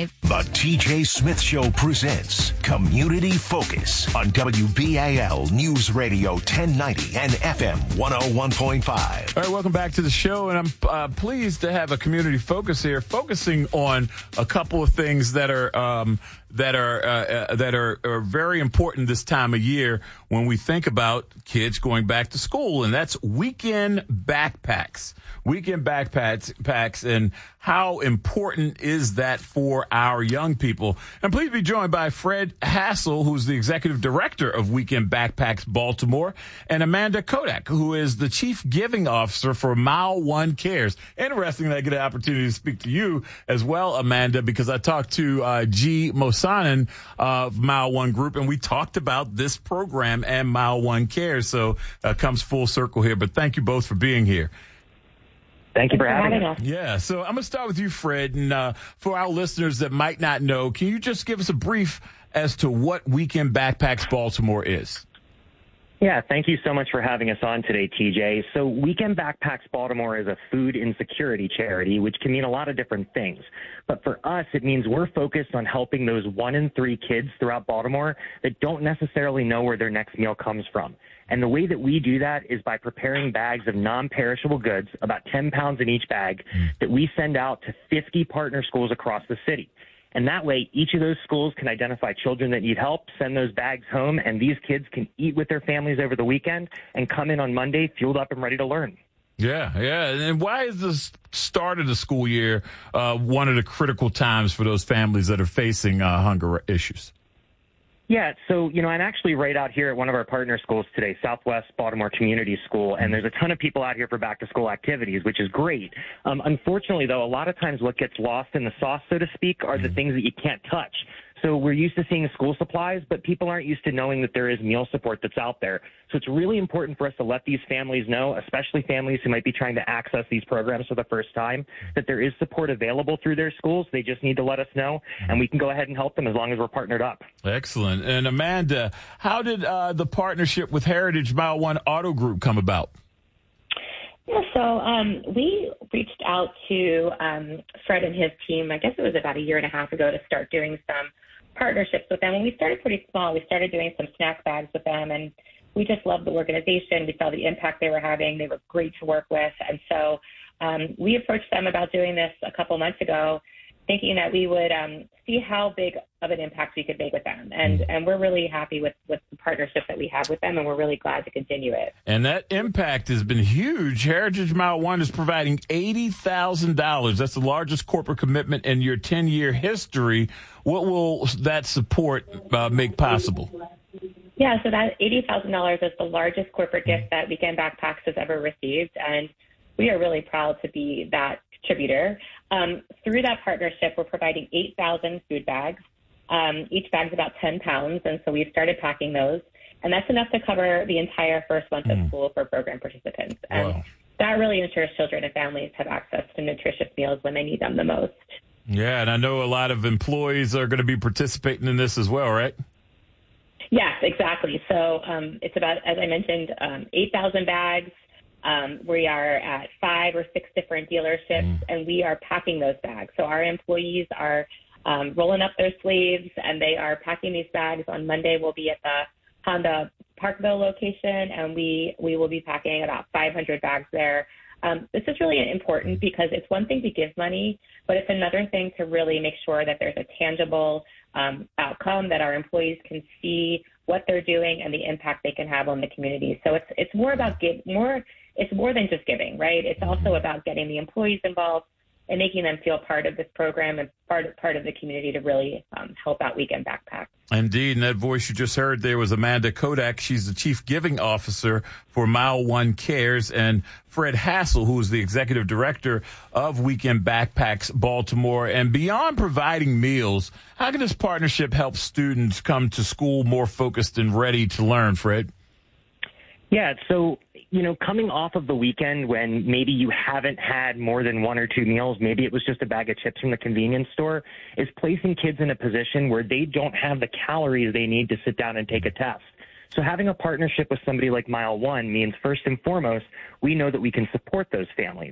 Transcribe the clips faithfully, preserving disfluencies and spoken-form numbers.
five. The T J Smith Show presents Community Focus on W B A L News Radio ten ninety and F M one oh one point five. All right, welcome back to the show, and I'm uh, pleased to have a community focus here, focusing on a couple of things that are um, that are uh, uh, that are, are very important this time of year when we think about kids going back to school, and that's weekend backpacks. Weekend backpacks, packs, and how important is that for our young people? And please be joined by Fred Hassel, who's the executive director of Weekend Backpacks Baltimore, and Amanda Kodak, who is the chief giving officer for Mile One Cares. Interesting that I get an opportunity to speak to you as well, Amanda, because I talked to uh, G. Mosanen of Mile One Group, and we talked about this program and Mile One Cares. So uh, comes full circle here. But thank you both for being here. Thank you for having us. Yeah, so I'm going to start with you, Fred. And uh, for our listeners that might not know, can you just give us a brief as to what Weekend Backpacks Baltimore is? Yeah, thank you so much for having us on today, T J. So Weekend Backpacks Baltimore is a food insecurity charity, which can mean a lot of different things. But for us, it means we're focused on helping those one in three kids throughout Baltimore that don't necessarily know where their next meal comes from. And the way that we do that is by preparing bags of non-perishable goods, about ten pounds in each bag, that we send out to fifty partner schools across the city. And that way, each of those schools can identify children that need help, send those bags home, and these kids can eat with their families over the weekend and come in on Monday fueled up and ready to learn. Yeah, yeah. And why is the start of the school year uh, one of the critical times for those families that are facing uh, hunger issues? Yeah, so, you know, I'm actually right out here at one of our partner schools today, Southwest Baltimore Community School, and there's a ton of people out here for back-to-school activities, which is great. Um, unfortunately, though, a lot of times what gets lost in the sauce, so to speak, are the things that you can't touch. So we're used to seeing school supplies, but people aren't used to knowing that there is meal support that's out there. So it's really important for us to let these families know, especially families who might be trying to access these programs for the first time, that there is support available through their schools. They just need to let us know, and we can go ahead and help them as long as we're partnered up. Excellent. And Amanda, how did uh, the partnership with Heritage Mile One Auto Group come about? Yeah, so um, we reached out to um, Fred and his team, I guess it was about a year and a half ago, to start doing some partnerships with them. When we started pretty small, we started doing some snack bags with them, and we just loved the organization. We saw the impact they were having. They were great to work with. And so um, we approached them about doing this a couple months ago, thinking that we would um, see how big of an impact we could make with them. And and we're really happy with, with the partnership that we have with them, and we're really glad to continue it. And that impact has been huge. Heritage Mile One is providing eighty thousand dollars. That's the largest corporate commitment in your ten-year history. What will that support uh, make possible? Yeah, so that eighty thousand dollars is the largest corporate gift that Weekend Backpacks has ever received, and we are really proud to be that contributor. Um, through that partnership, we're providing eight thousand food bags. Um, each bag's about ten pounds, and so we've started packing those. And that's enough to cover the entire first month of school for program participants. And Wow. that really ensures children and families have access to nutritious meals when they need them the most. Yeah, and I know a lot of employees are going to be participating in this as well, right? Yes, exactly. So um, it's about, as I mentioned, um, eight thousand bags. Um, we are at five or six different dealerships, mm. and we are packing those bags. So our employees are um, rolling up their sleeves, and they are packing these bags. On Monday, we'll be at the Honda Parkville location, and we, we will be packing about five hundred bags there. Um, this is really important because it's one thing to give money, but it's another thing to really make sure that there's a tangible um, outcome, that our employees can see what they're doing and the impact they can have on the community. So it's it's more about give more. It's more than just giving, right? It's also about getting the employees involved and making them feel part of this program and part of, part of the community to really um, help out Weekend Backpacks. Indeed, and that voice you just heard there was Amanda Kodak. She's the Chief Giving Officer for Mile One Cares, and Fred Hassel, who is the Executive Director of Weekend Backpacks Baltimore. And beyond providing meals, how can this partnership help students come to school more focused and ready to learn, Fred? Yeah, so, you know, coming off of the weekend when maybe you haven't had more than one or two meals, maybe it was just a bag of chips from the convenience store, is placing kids in a position where they don't have the calories they need to sit down and take a test. So having a partnership with somebody like Mile One means, first and foremost, we know that we can support those families.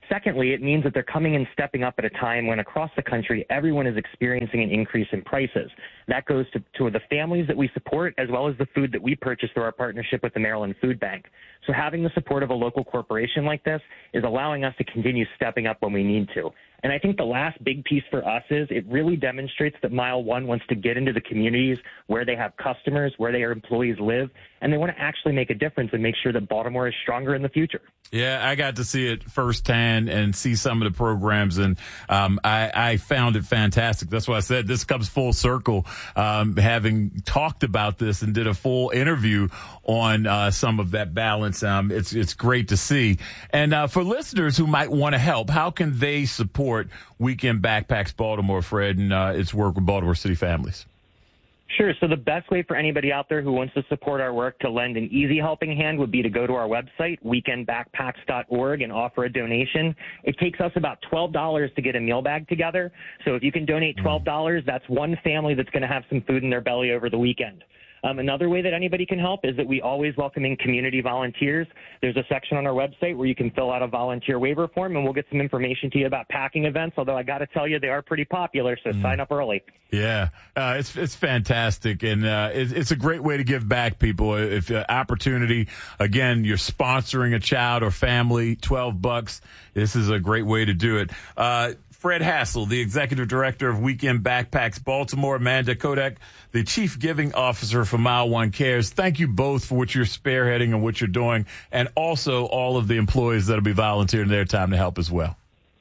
Secondly, it means that they're coming and stepping up at a time when across the country, everyone is experiencing an increase in prices. That goes to, to the families that we support, as well as the food that we purchase through our partnership with the Maryland Food Bank. So having the support of a local corporation like this is allowing us to continue stepping up when we need to. And I think the last big piece for us is it really demonstrates that Mile One wants to get into the communities where they have customers, where their employees live, and they want to actually make a difference and make sure that Baltimore is stronger in the future. Yeah, I got to see it firsthand and see some of the programs, and um, I, I found it fantastic. That's why I said this comes full circle, um, having talked about this and did a full interview on uh, some of that balance. Um, it's it's great to see. And uh, for listeners who might want to help, how can they support Weekend Backpacks Baltimore, Fred, and uh, its work with Baltimore City families? Sure. So the best way for anybody out there who wants to support our work to lend an easy helping hand would be to go to our website, weekend backpacks dot org, and offer a donation. It takes us about twelve dollars to get a meal bag together. So if you can donate twelve dollars, that's one family that's going to have some food in their belly over the weekend. Um, another way that anybody can help is that we always welcome in community volunteers. There's a section on our website where you can fill out a volunteer waiver form, and we'll get some information to you about packing events, although I got to tell you they are pretty popular, so mm. sign up early. Yeah, uh, it's it's fantastic, and uh, it's, it's a great way to give back, people. If uh, opportunity, again, you're sponsoring a child or family, twelve bucks, this is a great way to do it. Uh, Fred Hassel, the executive director of Weekend Backpacks Baltimore, Amanda Kodak, the chief giving officer for Mile One Cares. Thank you both for what you're spearheading and what you're doing, and also all of the employees that'll be volunteering their time to help as well.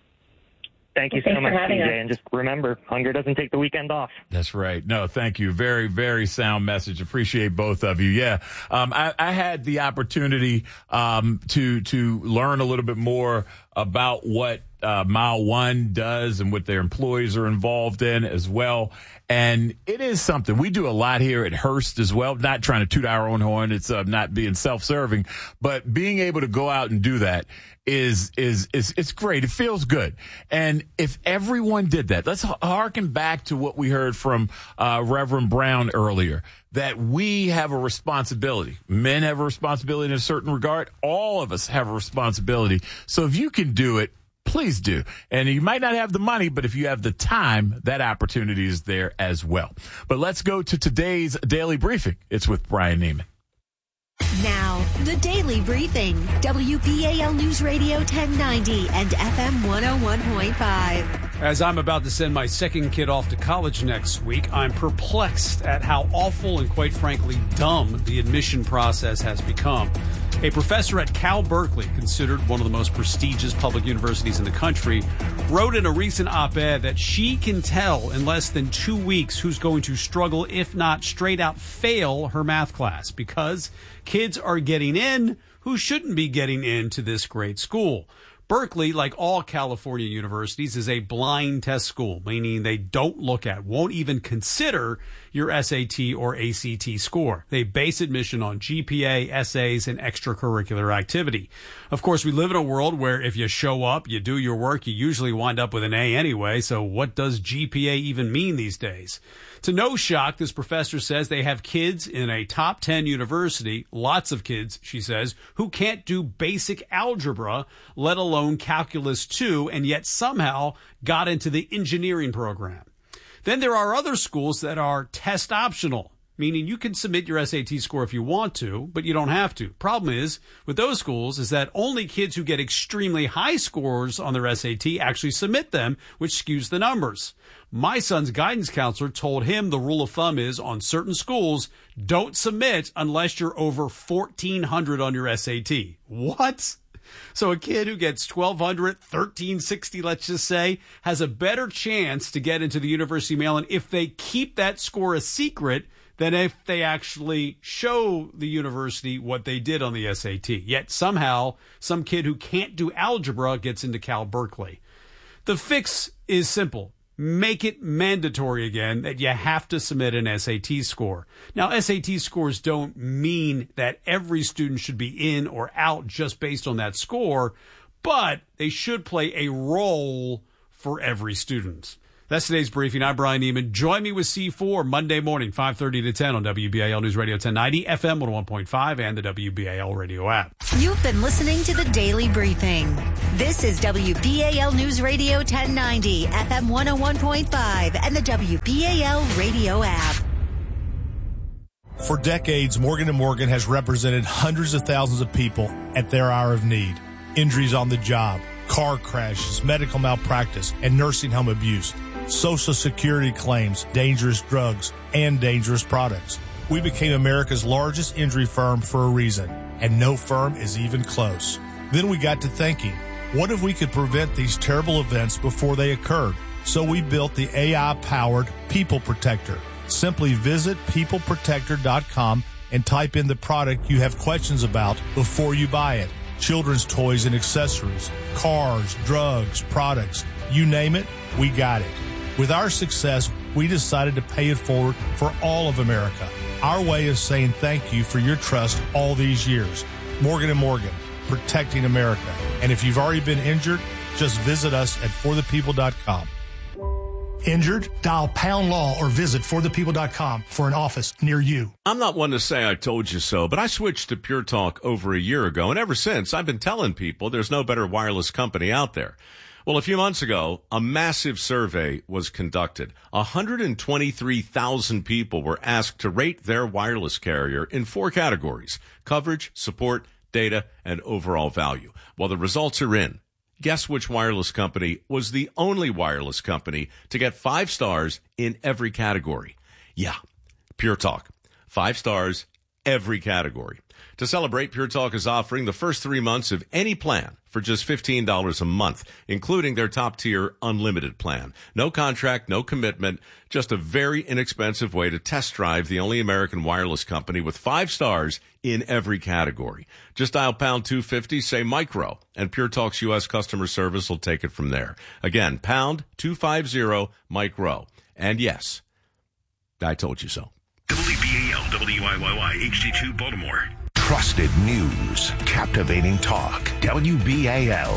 Thank you well, so much, T J. And just remember, hunger doesn't take the weekend off. That's right. No, thank you. Very, very sound message. Appreciate both of you. Yeah. Um, I, I had the opportunity um, to to learn a little bit more about what uh, Mile One does and what their employees are involved in as well. And it is something we do a lot here at Hearst as well, not trying to toot our own horn. It's uh, not being self-serving, but being able to go out and do that is, is, is, it's great. It feels good. And if everyone did that, let's harken back to what we heard from uh, Reverend Brown earlier, that we have a responsibility. Men have a responsibility in a certain regard. All of us have a responsibility. So if you can do it, please do. And you might not have the money, but if you have the time, that opportunity is there as well. But let's go to today's Daily Briefing. It's with Brian Neiman. Now, the Daily Briefing, W B A L News Radio ten ninety and F M one oh one point five. As I'm about to send my second kid off to college next week, I'm perplexed at how awful and quite frankly dumb the admission process has become. A professor at Cal Berkeley, considered one of the most prestigious public universities in the country, wrote in a recent op-ed that she can tell in less than two weeks who's going to struggle, if not straight out fail, her math class because kids are getting in who shouldn't be getting into this great school. Berkeley, like all California universities, is a blind test school, meaning they don't look at, won't even consider your S A T or A C T score. They base admission on G P A, essays, and extracurricular activity. Of course, we live in a world where if you show up, you do your work, you usually wind up with an A anyway, so what does G P A even mean these days? To no shock, this professor says they have kids in a top ten university, lots of kids, she says, who can't do basic algebra, let alone calculus two, and yet somehow got into the engineering program. Then there are other schools that are test optional, meaning you can submit your S A T score if you want to, but you don't have to. Problem is, with those schools, is that only kids who get extremely high scores on their S A T actually submit them, which skews the numbers. My son's guidance counselor told him the rule of thumb is, on certain schools, don't submit unless you're over fourteen hundred on your S A T. What? So a kid who gets twelve hundred, thirteen sixty, let's just say, has a better chance to get into the University of Maryland if they keep that score a secret than if they actually show the university what they did on the S A T. Yet somehow, some kid who can't do algebra gets into Cal Berkeley. The fix is simple. Make it mandatory again that you have to submit an S A T score. Now, S A T scores don't mean that every student should be in or out just based on that score, but they should play a role for every student. That's today's briefing. I'm Brian Neiman. Join me with C four Monday morning, five thirty to ten on W B A L News Radio ten ninety, F M one oh one point five, and the W B A L radio app. You've been listening to the Daily Briefing. This is W B A L News Radio ten ninety, F M one oh one point five, and the W B A L radio app. For decades, Morgan and Morgan has represented hundreds of thousands of people at their hour of need. Injuries on the job, car crashes, medical malpractice, and nursing home abuse. Social Security claims, dangerous drugs, and dangerous products. We became America's largest injury firm for a reason, and no firm is even close. Then we got to thinking, what if we could prevent these terrible events before they occurred? So we built the A I-powered People Protector. Simply visit people protector dot com and type in the product you have questions about before you buy it. Children's toys and accessories, cars, drugs, products, you name it, we got it. With our success, we decided to pay it forward for all of America. Our way of saying thank you for your trust all these years. Morgan and Morgan, protecting America. And if you've already been injured, just visit us at for the people dot com. Injured? Dial pound law or visit for the people dot com for an office near you. I'm not one to say I told you so, but I switched to Pure Talk over a year ago, and ever since I've been telling people there's no better wireless company out there. Well, a few months ago, a massive survey was conducted. one hundred twenty-three thousand people were asked to rate their wireless carrier in four categories: coverage, support, data, and overall value. Well, the results are in. Guess which wireless company was the only wireless company to get five stars in every category? Yeah, Pure Talk. Five stars, every category. To celebrate, Pure Talk is offering the first three months of any plan for just fifteen dollars a month, including their top-tier unlimited plan. No contract, no commitment, just a very inexpensive way to test drive the only American wireless company with five stars in every category. Just dial pound two fifty, say micro, and Pure Talk's U S customer service will take it from there. Again, pound two fifty, micro. And yes, I told you so. W B A L, W I Y Y, H D two, Baltimore. Trusted news, captivating talk, W B A L.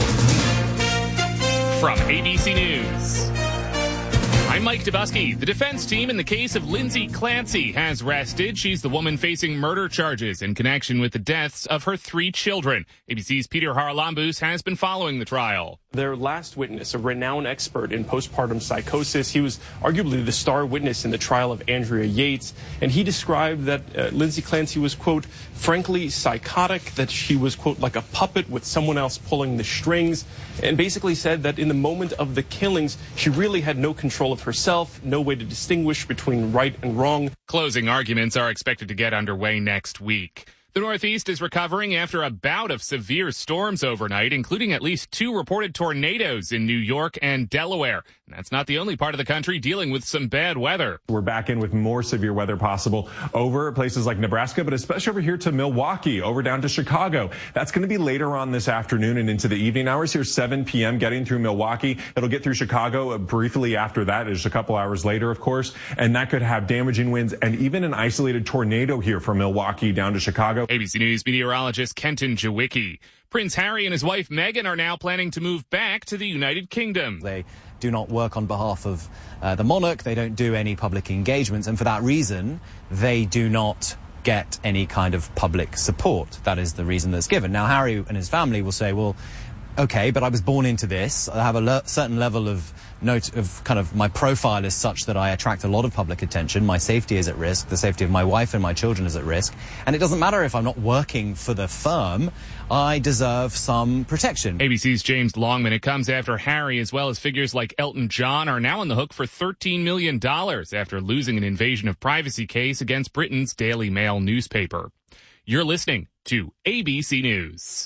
From A B C News, I'm Mike Dubusky. The defense team in the case of Lindsay Clancy has rested. She's the woman facing murder charges in connection with the deaths of her three children. A B C's Peter Haralambous has been following the trial. Their last witness, a renowned expert in postpartum psychosis, he was arguably the star witness in the trial of Andrea Yates, and he described that uh, Lindsay Clancy was, quote, frankly psychotic, that she was, quote, like a puppet with someone else pulling the strings, and basically said that in the moment of the killings, she really had no control of herself, no way to distinguish between right and wrong. Closing arguments are expected to get underway next week. The Northeast is recovering after a bout of severe storms overnight, including at least two reported tornadoes in New York and Delaware. And that's not the only part of the country dealing with some bad weather. We're back in with more severe weather possible over places like Nebraska, but especially over here to Milwaukee, over down to Chicago. That's going to be later on this afternoon and into the evening hours here, seven p.m. getting through Milwaukee. It'll get through Chicago briefly after that, just a couple hours later, of course, and that could have damaging winds and even an isolated tornado here from Milwaukee down to Chicago. A B C News meteorologist Kenton Jawicki. Prince Harry and his wife Meghan are now planning to move back to the United Kingdom. They do not work on behalf of uh, the monarch. They don't do any public engagements. And for that reason, they do not get any kind of public support. That is the reason that's given. Now, Harry and his family will say, well, okay, but I was born into this. I have a le- certain level of note of kind of my profile is such that I attract a lot of public attention. My safety is at risk. The safety of my wife and my children is at risk. And it doesn't matter if I'm not working for the firm. I deserve some protection. A B C's James Longman. It comes after Harry, as well as figures like Elton John, are now on the hook for thirteen million dollars after losing an invasion of privacy case against Britain's Daily Mail newspaper. You're listening to A B C News.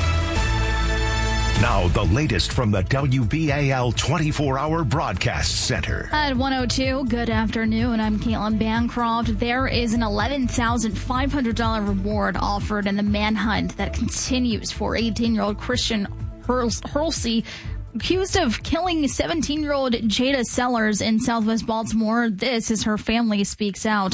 Now, the latest from the W B A L twenty-four hour Broadcast Center. At one oh two, good afternoon. I'm Caitlin Bancroft. There is an eleven thousand five hundred dollars reward offered in the manhunt that continues for eighteen-year-old Christian Hurlsey, accused of killing seventeen-year-old Jada Sellers in Southwest Baltimore. This is her family speaks out.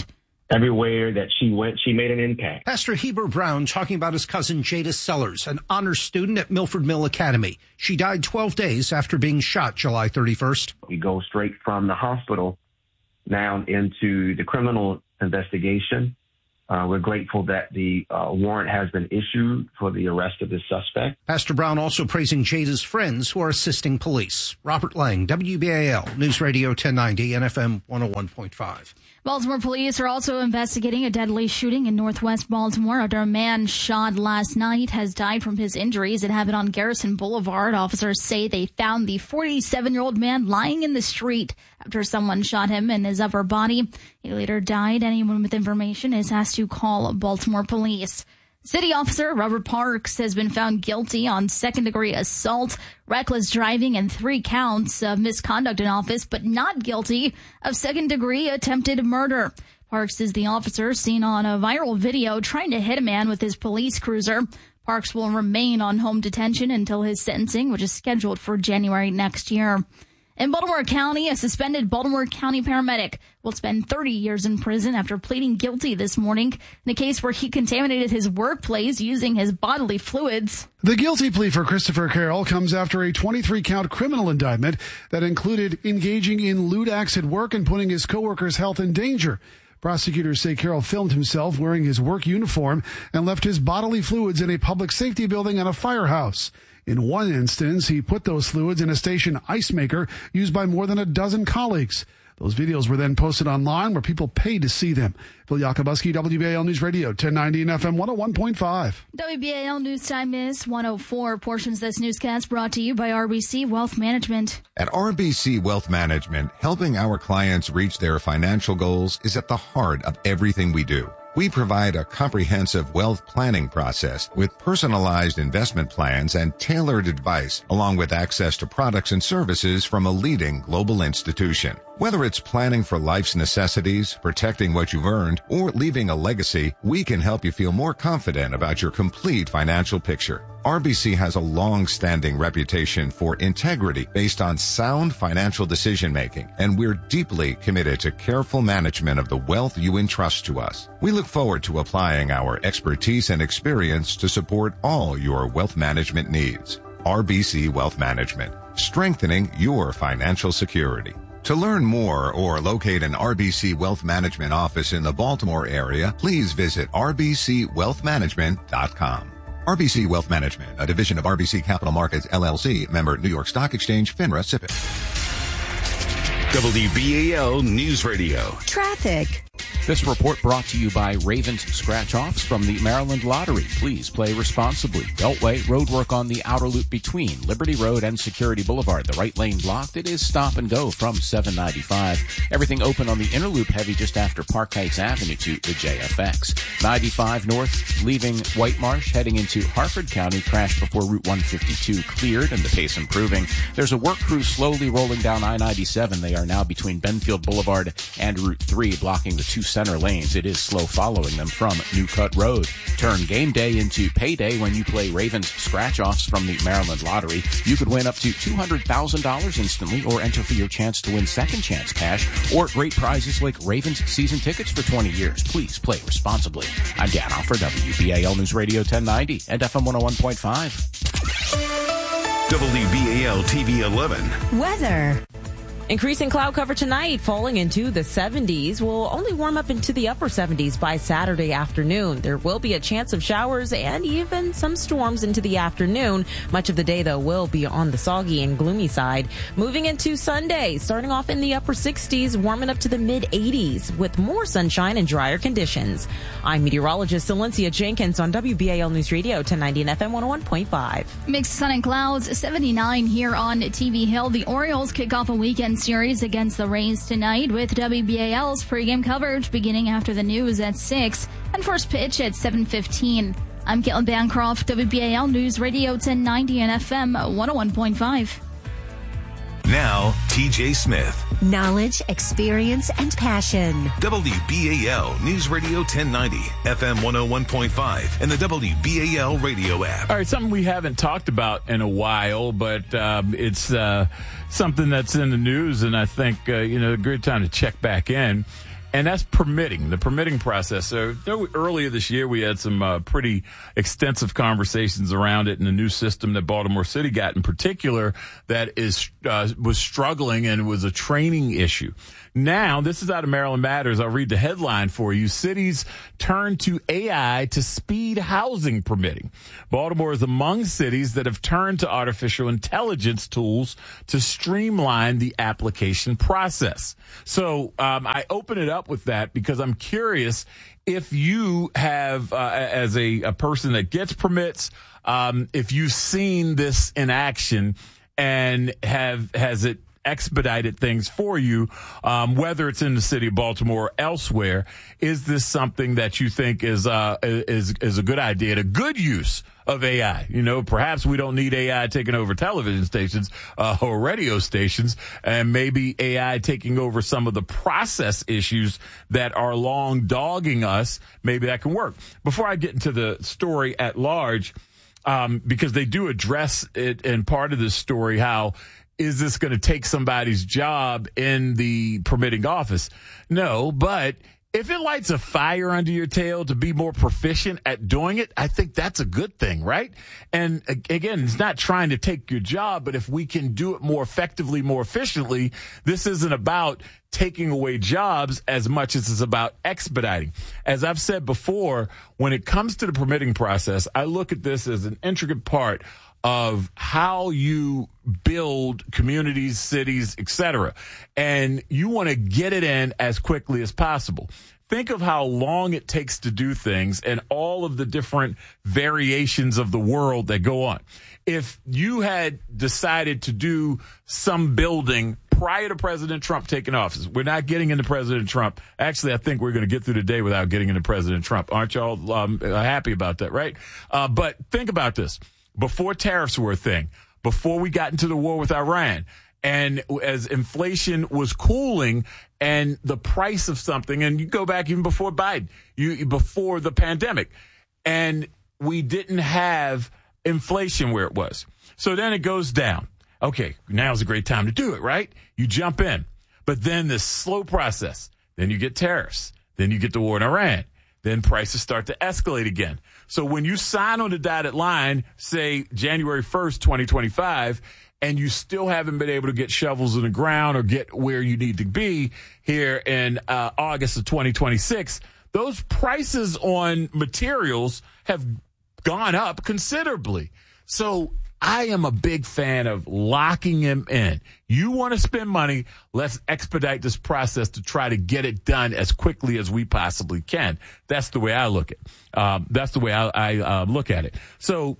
everywhere that she went, she made an impact. Pastor Heber Brown talking about his cousin Jada Sellers, an honor student at Milford Mill Academy. She died twelve days after being shot July thirty-first. We go straight from the hospital now into the criminal investigation. Uh, we're grateful that the uh, warrant has been issued for the arrest of the suspect. Pastor Brown also praising Jada's friends who are assisting police. Robert Lang, W B A L News Radio ten ninety and F M one oh one point five. Baltimore police are also investigating a deadly shooting in northwest Baltimore after a man shot last night has died from his injuries. It happened on Garrison Boulevard. Officers say they found the forty-seven-year-old man lying in the street after someone shot him in his upper body. He later died. Anyone with information is asked to call Baltimore police. City officer Robert Parks has been found guilty on second-degree assault, reckless driving, and three counts of misconduct in office, but not guilty of second-degree attempted murder. Parks is the officer seen on a viral video trying to hit a man with his police cruiser. Parks will remain on home detention until his sentencing, which is scheduled for January next year. In Baltimore County, a suspended Baltimore County paramedic will spend thirty years in prison after pleading guilty this morning in a case where he contaminated his workplace using his bodily fluids. The guilty plea for Christopher Carroll comes after a twenty-three count criminal indictment that included engaging in lewd acts at work and putting his coworkers' health in danger. Prosecutors say Carroll filmed himself wearing his work uniform and left his bodily fluids in a public safety building and a firehouse. In one instance, he put those fluids in a station ice maker used by more than a dozen colleagues. Those videos were then posted online where people paid to see them. Phil Yakubuski, W B A L News Radio, ten ninety and F M one oh one point five. W B A L News Time is one oh four. Portions of this newscast brought to you by R B C Wealth Management. At R B C Wealth Management, helping our clients reach their financial goals is at the heart of everything we do. We provide a comprehensive wealth planning process with personalized investment plans and tailored advice, along with access to products and services from a leading global institution. Whether it's planning for life's necessities, protecting what you've earned, or leaving a legacy, we can help you feel more confident about your complete financial picture. R B C has a long-standing reputation for integrity based on sound financial decision-making, and we're deeply committed to careful management of the wealth you entrust to us. We look forward to applying our expertise and experience to support all your wealth management needs. R B C Wealth Management, strengthening your financial security. To learn more or locate an R B C Wealth Management office in the Baltimore area, please visit r b c wealth management dot com. R B C Wealth Management, a division of R B C Capital Markets, L L C, member New York Stock Exchange, FINRA, S I P C. W B A L News Radio. Traffic. This report brought to you by Ravens Scratch-Offs from the Maryland Lottery. Please play responsibly. Beltway, roadwork on the outer loop between Liberty Road and Security Boulevard. The right lane blocked. It is stop and go from seven ninety-five. Everything open on the inner loop, heavy just after Park Heights Avenue to the J F X. ninety-five north, leaving White Marsh, heading into Harford County. Crash before Route one fifty-two cleared and the pace improving. There's a work crew slowly rolling down I ninety-seven. They are now between Benfield Boulevard and Route three, blocking the two center lanes. It is slow following them from New Cut Road. Turn game day into payday when you play Ravens Scratch-Offs from the Maryland Lottery. You could win up to two hundred thousand dollars instantly or enter for your chance to win second chance cash or great prizes like Ravens season tickets for twenty years. Please play responsibly. I'm Dan Alford, W B A L News Radio ten ninety and F M one oh one point five. W B A L T V eleven. Weather. Increasing cloud cover tonight, falling into the seventies. Will only warm up into the upper seventies by Saturday afternoon. There will be a chance of showers and even some storms into the afternoon. Much of the day, though, will be on the soggy and gloomy side. Moving into Sunday, starting off in the upper sixties, warming up to the mid eighties with more sunshine and drier conditions. I'm meteorologist Celencia Jenkins on W B A L News Radio ten ninety and F M one oh one point five. Mixed sun and clouds, seventy-nine here on T V Hill. The Orioles kick off a weekend series against the Rays tonight with W B A L's pregame coverage beginning after the news at six and first pitch at seven fifteen. I'm Caitlin Bancroft, W B A L News Radio ten ninety and F M one oh one point five. Now, T J Smith. Knowledge, experience, and passion. W B A L News Radio ten ninety, F M one oh one point five, and the W B A L radio app. All right, something we haven't talked about in a while, but um, it's uh, something that's in the news, and I think, uh, you know, a good time to check back in. and that's permitting, the permitting process. So earlier this year, we had some uh, pretty extensive conversations around it and the new system that Baltimore City got in particular that is uh, was struggling and was a training issue. Now, this is out of Maryland Matters. I'll read the headline for you. Cities turn to A I to speed housing permitting. Baltimore is among cities that have turned to artificial intelligence tools to streamline the application process. So um, I open it up with that because I'm curious if you have, uh, as a, a person that gets permits, um, if you've seen this in action and have has it expedited things for you, um, whether it's in the city of Baltimore or elsewhere. Is this something that you think is uh, is is a good idea, and a good use of A I? You know, perhaps we don't need A I taking over television stations uh, or radio stations, and maybe A I taking over some of the process issues that are long dogging us. Maybe that can work. Before I get into the story at large, um, because they do address it in part of this story, how is this going to take somebody's job in the permitting office? No, but if it lights a fire under your tail to be more proficient at doing it, I think that's a good thing, right? And again, it's not trying to take your job, but if we can do it more effectively, more efficiently, this isn't about taking away jobs as much as it's about expediting. As I've said before, when it comes to the permitting process, I look at this as an intricate part of how you build communities, cities, et cetera. And you want to get it in as quickly as possible. Think of how long it takes to do things and all of the different variations of the world that go on. If you had decided to do some building prior to President Trump taking office, we're not getting into President Trump. Actually, I think we're going to get through the day without getting into President Trump. Aren't y'all um, happy about that, right? Uh, but think about this. Before tariffs were a thing, before we got into the war with Iran, and as inflation was cooling and the price of something, and you go back even before Biden, you before the pandemic, and we didn't have inflation where it was. So then it goes down. Okay, now's a great time to do it, right? You jump in. But then this slow process, then you get tariffs, then you get the war in Iran. Then prices start to escalate again. So when you sign on the dotted line, say January first, twenty twenty-five, and you still haven't been able to get shovels in the ground or get where you need to be here in uh, August of twenty twenty-six, those prices on materials have gone up considerably. So I am a big fan of locking him in. You want to spend money, let's expedite this process to try to get it done as quickly as we possibly can. That's the way I look at it. Um, that's the way I, I uh, look at it. So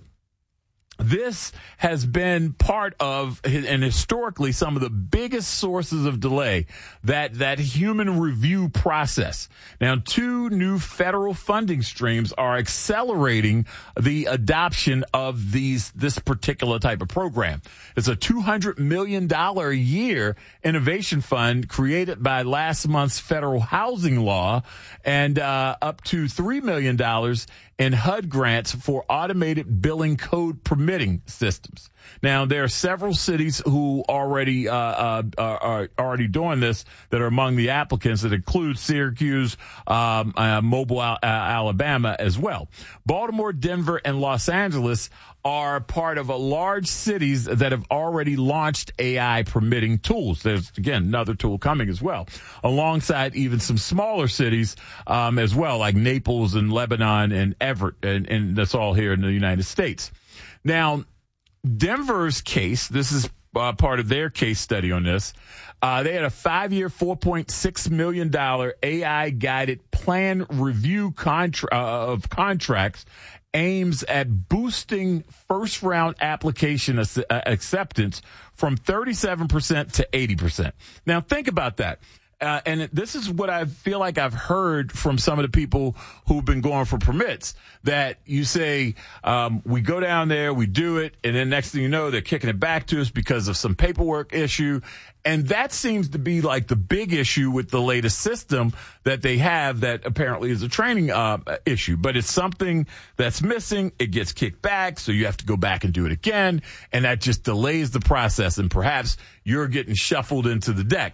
this has been part of, and historically, some of the biggest sources of delay, that, that human review process. Now, two new federal funding streams are accelerating the adoption of these, this particular type of program. It's a two hundred million dollars a year innovation fund created by last month's federal housing law, and uh, up to three million dollars in H U D grants for automated billing code permitting systems. Now, there are several cities who already uh, uh, are already doing this that are among the applicants. That include Syracuse, um, uh, Mobile, uh, Alabama as well. Baltimore, Denver, and Los Angeles are part of a large cities that have already launched A I permitting tools. There's, again, another tool coming as well, alongside even some smaller cities um, as well, like Naples and Lebanon and Everett, and, and that's all here in the United States. Now, Denver's case, this is uh, part of their case study on this. Uh, they had a five-year, four point six million dollars A I-guided plan review contra- uh, of contracts aims at boosting first-round application ac- uh, acceptance from thirty-seven percent to eighty percent. Now, think about that. Uh, and this is what I feel like I've heard from some of the people who've been going for permits, that you say, um, we go down there, we do it, and then next thing you know, they're kicking it back to us because of some paperwork issue. And that seems to be like the big issue with the latest system that they have, that apparently is a training uh, issue. But it's something that's missing. It gets kicked back, so you have to go back and do it again. And that just delays the process, and perhaps you're getting shuffled into the deck.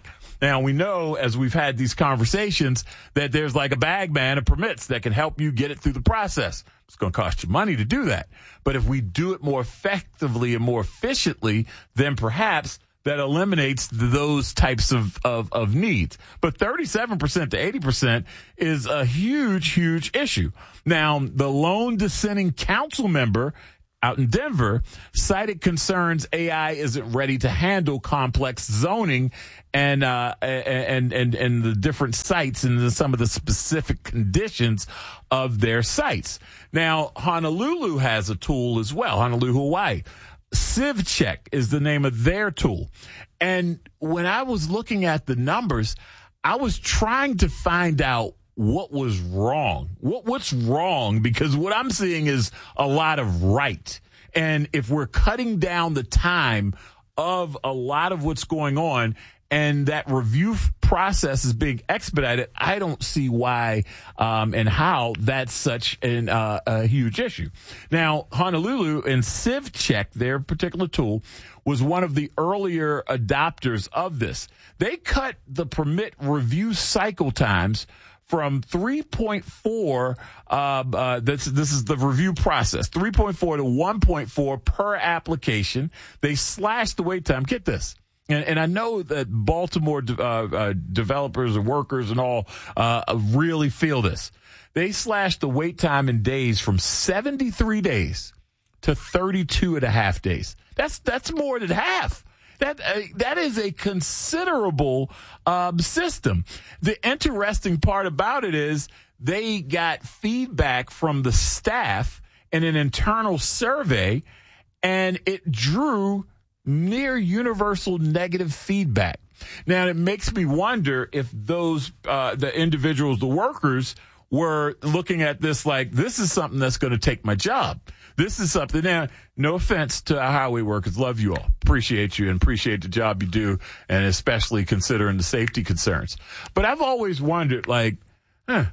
Now, we know as we've had these conversations that there's like a bag man of permits that can help you get it through the process. It's going to cost you money to do that. But if we do it more effectively and more efficiently, then perhaps that eliminates those types of, of, of needs. But thirty-seven percent to eighty percent is a huge, huge issue. Now, the lone dissenting council member out in Denver cited concerns A I isn't ready to handle complex zoning and, uh, and, and, and the different sites and the, some of the specific conditions of their sites. Now, Honolulu has a tool as well, Honolulu, Hawaii. CivCheck is the name of their tool. And when I was looking at the numbers, I was trying to find out what was wrong. What what's wrong? Because what I'm seeing is a lot of right. And if we're cutting down the time of a lot of what's going on and that review process is being expedited, I don't see why um, and how that's such an, uh, a huge issue. Now, Honolulu and CivCheck, their particular tool, was one of the earlier adopters of this. They cut the permit review cycle times from three point four, uh, uh, this, this is the review process, three point four to one point four per application. They slashed the wait time. Get this. And, and I know that Baltimore uh, uh, developers and workers and all uh, really feel this. They slashed the wait time in days from seventy-three days to thirty-two and a half days. That's that's more than half. That uh, that is a considerable um, system. The interesting part about it is they got feedback from the staff in an internal survey, and it drew near universal negative feedback. Now, it makes me wonder if those, uh, the individuals, the workers, were looking at this like, this is something that's going to take my job. This is something. Now, no offense to our highway workers. Love you all. Appreciate you and appreciate the job you do, and especially considering the safety concerns. But I've always wondered, like, huh,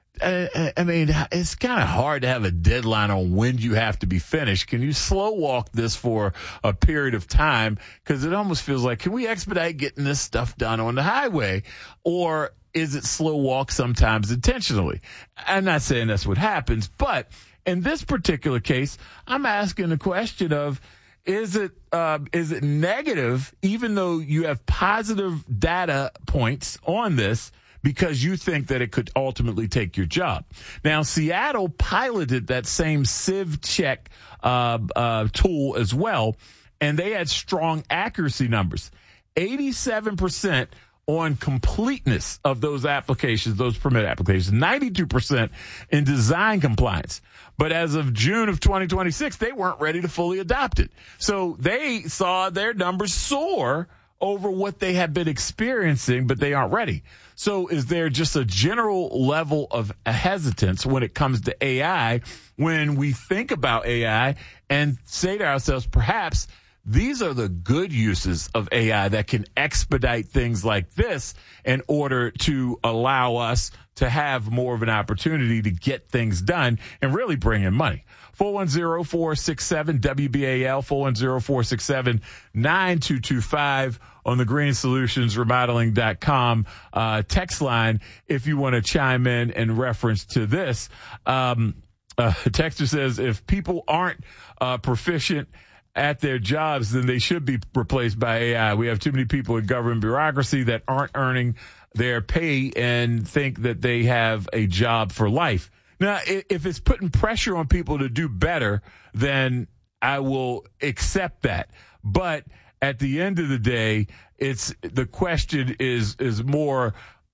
I, I mean, it's kind of hard to have a deadline on when you have to be finished. Can you slow walk this for a period of time? Because it almost feels like, can we expedite getting this stuff done on the highway? Or is it slow walk sometimes intentionally? I'm not saying that's what happens, but in this particular case, I'm asking the question of, is it uh, is it negative, even though you have positive data points on this, because you think that it could ultimately take your job? Now, Seattle piloted that same CivCheck uh, uh, tool as well, and they had strong accuracy numbers. eighty-seven percent on completeness of those applications, those permit applications, ninety-two percent in design compliance. But as of June of twenty twenty-six, they weren't ready to fully adopt it. So they saw their numbers soar over what they had been experiencing, but they aren't ready. So is there just a general level of hesitance when it comes to A I, when we think about A I and say to ourselves, perhaps these are the good uses of A I that can expedite things like this in order to allow us to have more of an opportunity to get things done and really bring in money. four one zero, four six seven, W B A L, four one zero, four six seven, nine two two five on the green solutions remodeling dot com uh, text line if you want to chime in in reference to this. Um, uh, Texter says, if people aren't uh, proficient at their jobs, then they should be replaced by A I. We have too many people in government bureaucracy that aren't earning their pay and think that they have a job for life. Now, if it's putting pressure on people to do better, then I will accept that. But at the end of the day, it's the question is is more,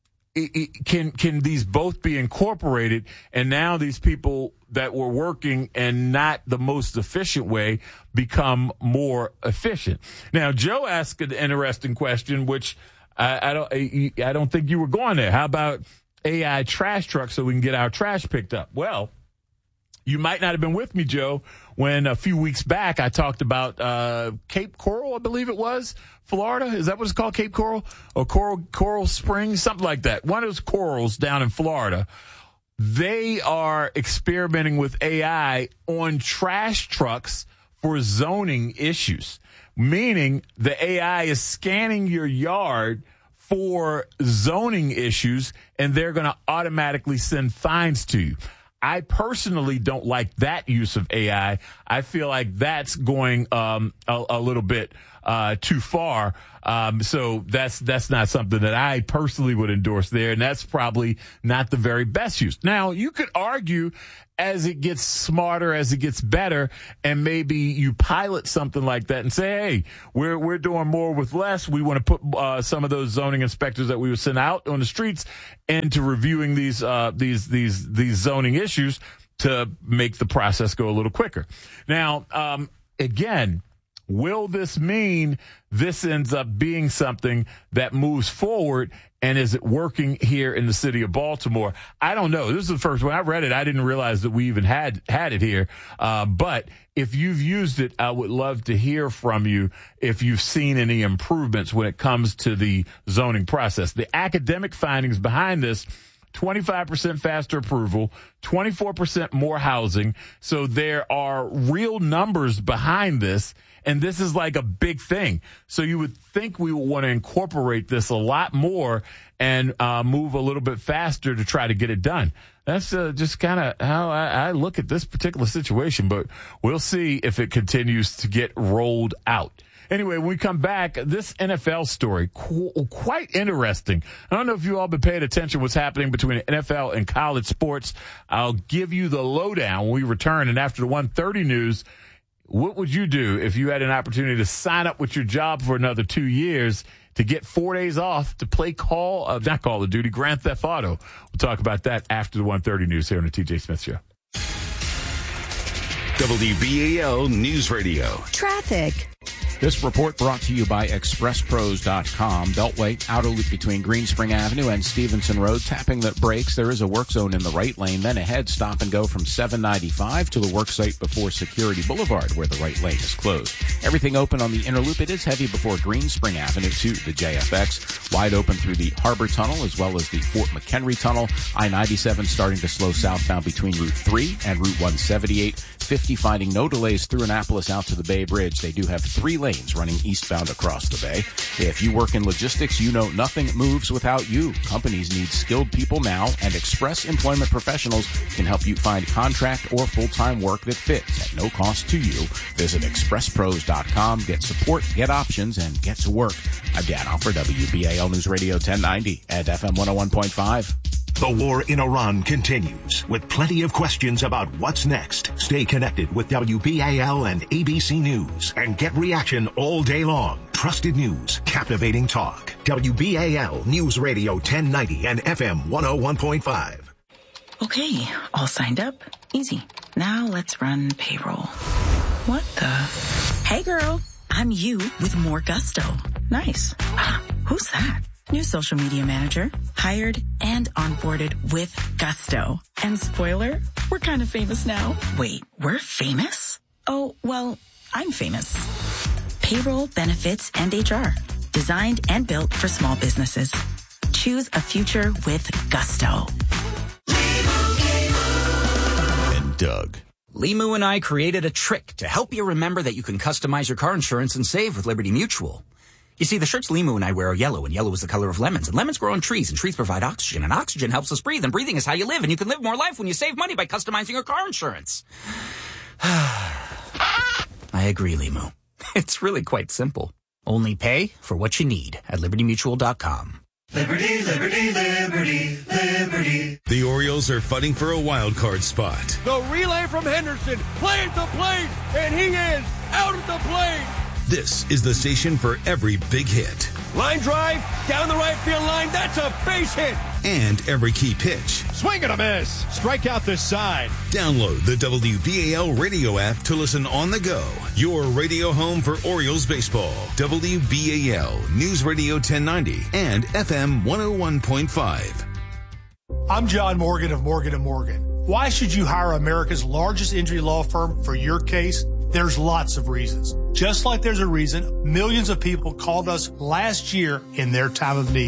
can can these both be incorporated? And now these people that were working and not the most efficient way become more efficient. Now, Joe asked an interesting question, which I, I don't I, I don't think you were going there. How about A I trash trucks so we can get our trash picked up? Well, you might not have been with me, Joe, when a few weeks back I talked about uh, Cape Coral, I believe it was, Florida. Is that what it's called, Cape Coral? Or Coral, Coral Springs, something like that. One of those corals down in Florida. They are experimenting with A I on trash trucks for zoning issues, meaning the A I is scanning your yard for zoning issues, and they're going to automatically send fines to you. I personally don't like that use of A I. I feel like that's going um, a, a little bit uh, too far. Um, so that's that's not something that I personally would endorse there, and that's probably not the very best use. Now, you could argue as it gets smarter, as it gets better, and maybe you pilot something like that and say, hey, we're we're doing more with less. We want to put uh, some of those zoning inspectors that we would send out on the streets into reviewing these uh, these these these zoning issues to make the process go a little quicker. Now, um, again, will this mean this ends up being something that moves forward? And is it working here in the city of Baltimore? I don't know. This is the first one. I read it. I didn't realize that we even had had it here. Uh, but if you've used it, I would love to hear from you if you've seen any improvements when it comes to the zoning process. The academic findings behind this: twenty-five percent faster approval, twenty-four percent more housing. So there are real numbers behind this, and this is like a big thing. So you would think we would want to incorporate this a lot more and uh, move a little bit faster to try to get it done. That's uh, just kind of how I, I look at this particular situation, but we'll see if it continues to get rolled out. Anyway, when we come back, this N F L story, qu- quite interesting. I don't know if you all been paying attention what's happening between the N F L and college sports. I'll give you the lowdown when we return. And after the one thirty news, what would you do if you had an opportunity to sign up with your job for another two years to get four days off to play Call, uh, not Call of Duty, Grand Theft Auto? We'll talk about that after the one thirty news here on the T J Smith Show. W B A L News Radio. Traffic. This report brought to you by express pros dot com. Beltway, outer loop between Greenspring Avenue and Stevenson Road. Tapping the brakes. There is a work zone in the right lane. Then ahead, stop and go from seven ninety-five to the work site before Security Boulevard, where the right lane is closed. Everything open on the inner loop. It is heavy before Greenspring Avenue to the J F X. Wide open through the Harbor Tunnel as well as the Fort McHenry Tunnel. I ninety-seven starting to slow southbound between Route three and Route one seventy-eight. fifty finding no delays through Annapolis out to the Bay Bridge. They do have three lanes running eastbound across the bay. If you work in logistics, you know nothing moves without you. Companies need skilled people now, and Express Employment Professionals can help you find contract or full-time work that fits at no cost to you. Visit express pros dot com. Get support, get options, and get to work. I'm Dan Alford, W B A L News Radio ten ninety at F M one oh one point five. The war in Iran continues with plenty of questions about what's next. Stay connected with W B A L and A B C News and get reaction all day long. Trusted news, captivating talk. W B A L News Radio ten ninety and F M one oh one point five. Okay, all signed up. Easy. Now let's run payroll. What the? Hey girl, I'm you with more gusto. Nice. Who's that? New social media manager, hired and onboarded with gusto. And spoiler, we're kind of famous now. Wait, we're famous? Oh, well, I'm famous. Payroll, benefits, and H R. Designed and built for small businesses. Choose a future with gusto. And Doug. Limu and I created a trick to help you remember that you can customize your car insurance and save with Liberty Mutual. You see, the shirts Limu and I wear are yellow, and yellow is the color of lemons. And lemons grow on trees, and trees provide oxygen, and oxygen helps us breathe, and breathing is how you live, and you can live more life when you save money by customizing your car insurance. I agree, Limu. It's really quite simple. Only pay for what you need at liberty mutual dot com. Liberty, liberty, liberty, liberty. The Orioles are fighting for a wild card spot. The relay from Henderson, play at the plate, and he is out at the plate. This is the station for every big hit. Line drive, down the right field line, that's a base hit. And every key pitch. Swing and a miss. Strike out this side. Download the W B A L radio app to listen on the go. Your radio home for Orioles baseball. W B A L News Radio ten ninety and F M one oh one point five. I'm John Morgan of Morgan and Morgan. Why should you hire America's largest injury law firm for your case? There's lots of reasons. Just like there's a reason millions of people called us last year in their time of need.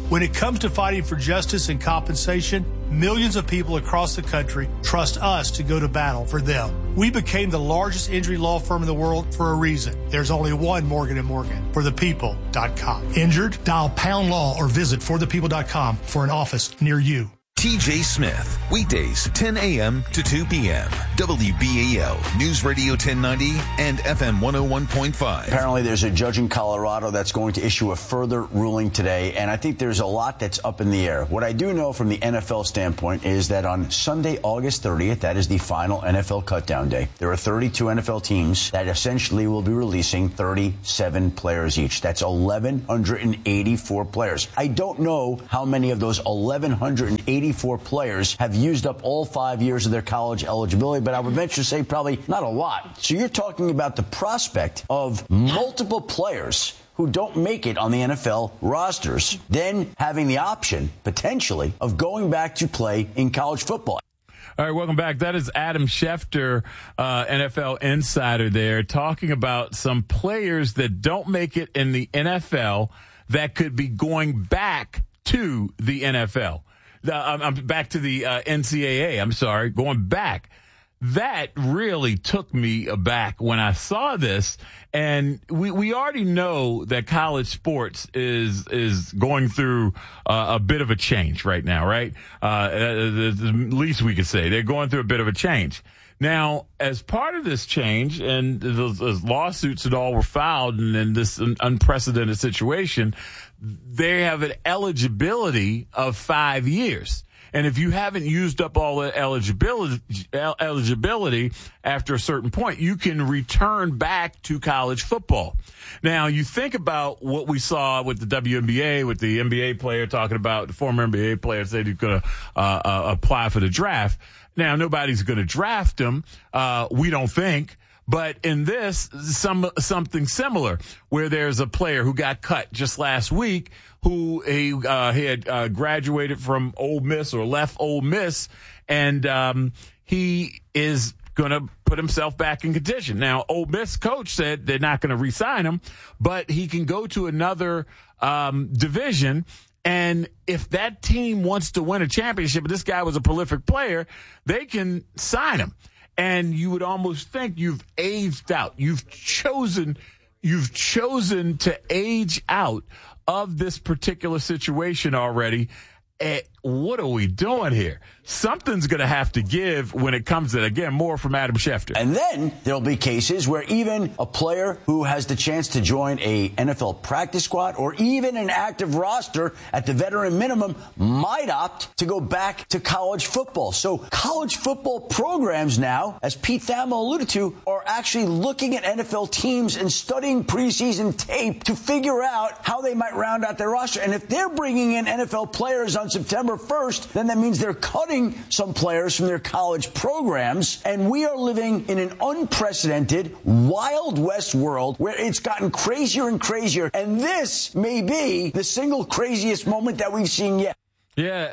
When it comes to fighting for justice and compensation, millions of people across the country trust us to go to battle for them. We became the largest injury law firm in the world for a reason. There's only one Morgan and Morgan, for the people dot com. Injured? Dial pound law or visit for the people dot com for an office near you. T J Smith, weekdays ten a.m. to two p.m. W B A L News Radio ten ninety and F M one oh one point five. Apparently there's a judge in Colorado that's going to issue a further ruling today, and I think there's a lot that's up in the air. What I do know from the N F L standpoint is that on Sunday, August thirtieth, that is the final N F L cutdown day, there are thirty-two N F L teams that essentially will be releasing thirty-seven players each. That's eleven eighty-four players. I don't know how many of those eleven eighty-four players have used up all five years of their college eligibility, but I would venture to say probably not a lot. So you're talking about the prospect of multiple players who don't make it on the N F L rosters, then having the option, potentially, of going back to play in college football. All right, welcome back. That is Adam Schefter, uh, N F L insider there, talking about some players that don't make it in the N F L that could be going back to the N F L. The, I'm, I'm back to the uh, N C double A. I'm sorry, going back. That really took me aback when I saw this. And we, we already know that college sports is is going through uh, a bit of a change right now, right? Uh, the, the least we could say. They're going through a bit of a change. Now, as part of this change, and those, those lawsuits that all were filed, and in this unprecedented situation, they have an eligibility of five years. And if you haven't used up all the eligibility, eligibility after a certain point, you can return back to college football. Now, you think about what we saw with the W N B A, with the N B A player talking about the former N B A player said he's going to uh, uh, apply for the draft. Now, nobody's going to draft him, uh, we don't think. But in this, some something similar, where there's a player who got cut just last week, who he, uh, he had uh, graduated from Ole Miss or left Ole Miss, and um, he is going to put himself back in contention. Now, Ole Miss coach said they're not going to re-sign him, but he can go to another um, division. And if that team wants to win a championship, and this guy was a prolific player, they can sign him. And you would almost think you've aged out. You've chosen, you've chosen to age out of this particular situation already. And what are we doing here? Something's going to have to give when it comes to, again, more from Adam Schefter. And then there'll be cases where even a player who has the chance to join a N F L practice squad or even an active roster at the veteran minimum might opt to go back to college football. So college football programs now, as Pete Thamel alluded to, are actually looking at N F L teams and studying preseason tape to figure out how they might round out their roster. And if they're bringing in N F L players on September first, then that means they're cutting some players from their college programs. And we are living in an unprecedented Wild West world where it's gotten crazier and crazier. And this may be the single craziest moment that we've seen yet. Yeah.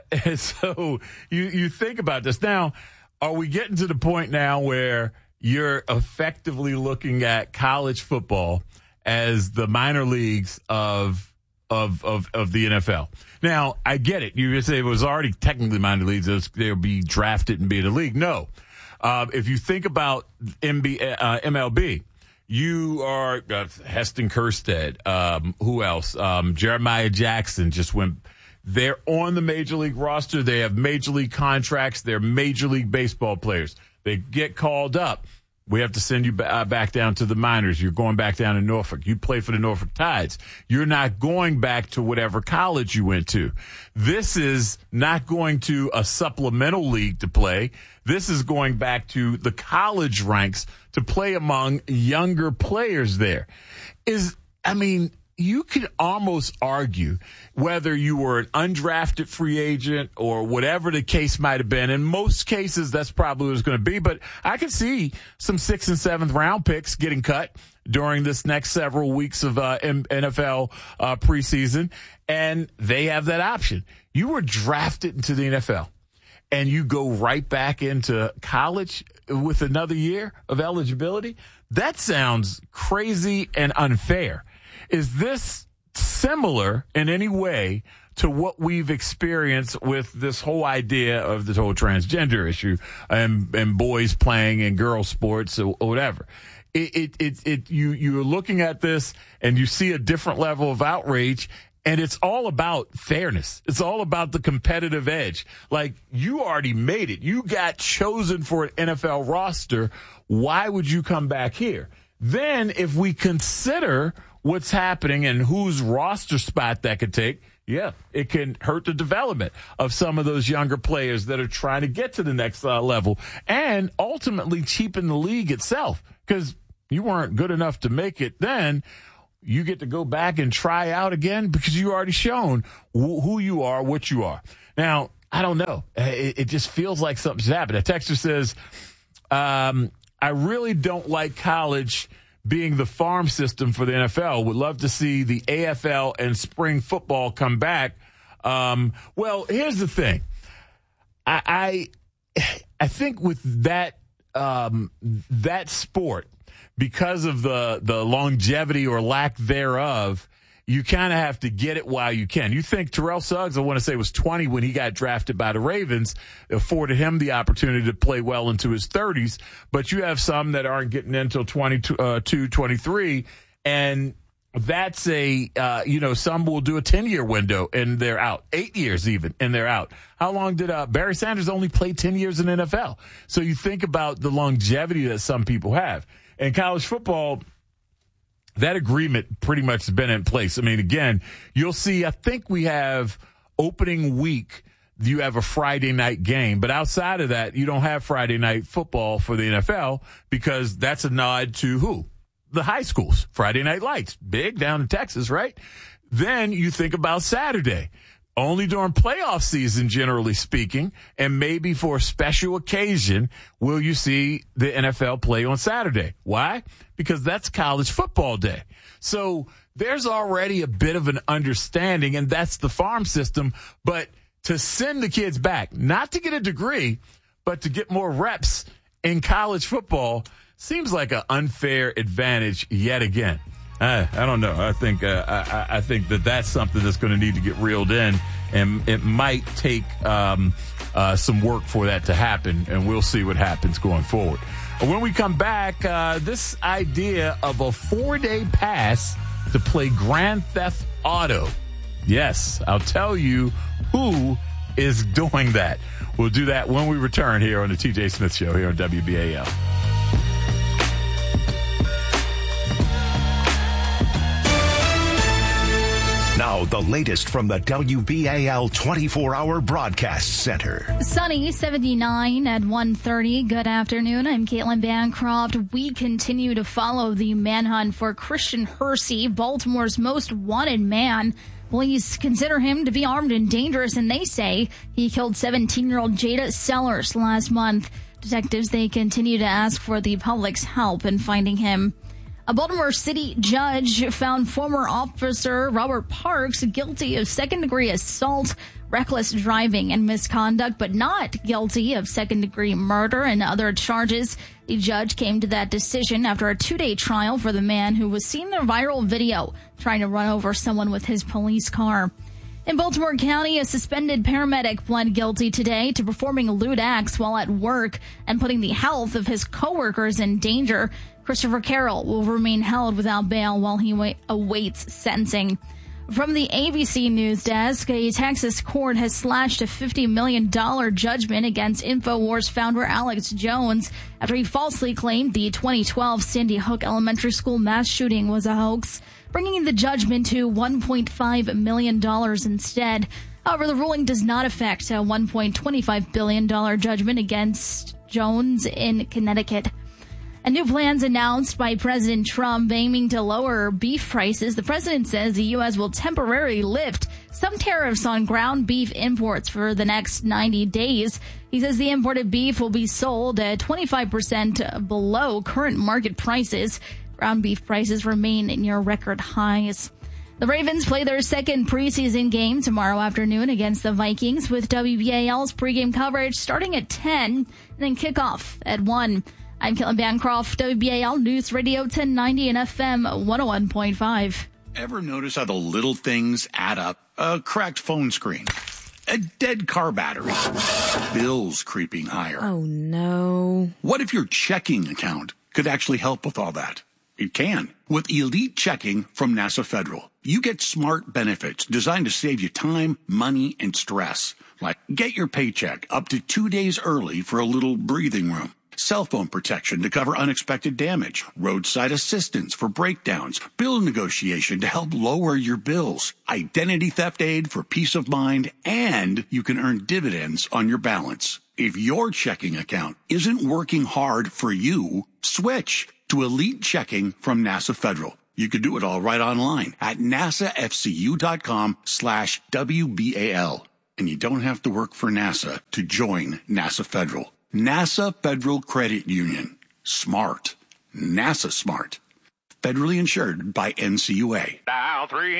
So you, you think about this. Now, are we getting to the point now where you're effectively looking at college football as the minor leagues of Of, of, of the N F L? Now, I get it. You say it was already technically minor leagues. They'll be drafted and be in the league. No. Uh, if you think about M B, uh, M L B, you are uh, Heston Kjerstad. Um, who else? Um, Jeremiah Jackson just went. They're on the major league roster. They have major league contracts. They're major league baseball players. They get called up. We have to send you b- uh, back down to the minors. You're going back down to Norfolk. You play for the Norfolk Tides. You're not going back to whatever college you went to. This is not going to a supplemental league to play. This is going back to the college ranks to play among younger players there. Is, I mean, you could almost argue whether you were an undrafted free agent or whatever the case might have been. In most cases, that's probably what it's going to be. But I could see some sixth and seventh round picks getting cut during this next several weeks of uh, N F L uh, preseason, and they have that option. You were drafted into the N F L, and you go right back into college with another year of eligibility. That sounds crazy and unfair. Is this similar in any way to what we've experienced with this whole idea of this whole transgender issue and, and boys playing in girls sports or, or whatever. It, it, it, it, you, you're looking at this and you see a different level of outrage, and it's all about fairness. It's all about the competitive edge. Like, you already made it. You got chosen for an N F L roster. Why would you come back here? Then if we consider what's happening and whose roster spot that could take, yeah, it can hurt the development of some of those younger players that are trying to get to the next uh, level, and ultimately cheapen the league itself, because you weren't good enough to make it. Then you get to go back and try out again because you already shown wh- who you are, what you are. Now, I don't know. It, it just feels like something's happened. A texter says, um, I really don't like college being the farm system for the N F L. Would love to see the A F L and spring football come back. Um, well, here's the thing. I I, I think with that um, that sport, because of the, the longevity or lack thereof, you kind of have to get it while you can. You think Terrell Suggs, I want to say, was twenty when he got drafted by the Ravens, afforded him the opportunity to play well into his thirties. But you have some that aren't getting in until twenty-two, twenty-three, and that's a, uh, you know, some will do a ten-year window and they're out, eight years even, and they're out. How long did uh, Barry Sanders only play ten years in the N F L? So you think about the longevity that some people have. In college football, that agreement pretty much has been in place. I mean, again, you'll see, I think we have opening week, you have a Friday night game. But outside of that, you don't have Friday night football for the N F L because that's a nod to who? The high schools. Friday Night Lights. Big down in Texas, right? Then you think about Saturday. Only during playoff season, generally speaking, and maybe for a special occasion, will you see the N F L play on Saturday. Why? Because that's college football day. So there's already a bit of an understanding, and that's the farm system. But to send the kids back, not to get a degree, but to get more reps in college football seems like an unfair advantage yet again. I, I don't know. I think uh, I, I think that that's something that's going to need to get reeled in, and it might take um, uh, some work for that to happen, and we'll see what happens going forward. When we come back, uh, this idea of a four-day pass to play Grand Theft Auto. Yes, I'll tell you who is doing that. We'll do that when we return here on the T J Smith Show here on W B A L. Now, the latest from the W B A L twenty-four hour Broadcast Center. Sunny, seventy-nine at one thirty. Good afternoon. I'm Caitlin Bancroft. We continue to follow the manhunt for Christian Hersey, Baltimore's most wanted man. Police consider him to be armed and dangerous, and they say he killed seventeen-year-old Jada Sellers last month. Detectives, they continue to ask for the public's help in finding him. A Baltimore City judge found former officer Robert Parks guilty of second-degree assault, reckless driving, and misconduct, but not guilty of second-degree murder and other charges. The judge came to that decision after a two-day trial for the man who was seen in a viral video trying to run over someone with his police car. In Baltimore County, a suspended paramedic pled guilty today to performing lewd acts while at work and putting the health of his coworkers in danger. Christopher Carroll will remain held without bail while he wa- awaits sentencing. From the A B C News Desk, a Texas court has slashed a fifty million dollars judgment against InfoWars founder Alex Jones after he falsely claimed the twenty twelve Sandy Hook Elementary School mass shooting was a hoax, bringing the judgment to one point five million dollars instead. However, the ruling does not affect a one point two five billion dollars judgment against Jones in Connecticut. And new plans announced by President Trump aiming to lower beef prices. The president says the U S will temporarily lift some tariffs on ground beef imports for the next ninety days. He says the imported beef will be sold at twenty-five percent below current market prices. Ground beef prices remain near record highs. The Ravens play their second preseason game tomorrow afternoon against the Vikings, with W B A L's pregame coverage starting at ten and then kickoff at one. I'm Caitlin Bancroft, W B A L News Radio ten ninety and F M one oh one point five. Ever notice how the little things add up? A cracked phone screen, a dead car battery, bills creeping higher. Oh, no. What if your checking account could actually help with all that? It can. With Elite Checking from NASA Federal, you get smart benefits designed to save you time, money, and stress. Like get your paycheck up to two days early for a little breathing room. Cell phone protection to cover unexpected damage, roadside assistance for breakdowns, bill negotiation to help lower your bills, identity theft aid for peace of mind, and you can earn dividends on your balance. If your checking account isn't working hard for you, switch to Elite Checking from NASA Federal. You can do it all right online at nasafcu.com slash WBAL. And you don't have to work for NASA to join NASA Federal. NASA Federal Credit Union. Smart. NASA smart. Federally insured by N C U A. Dial three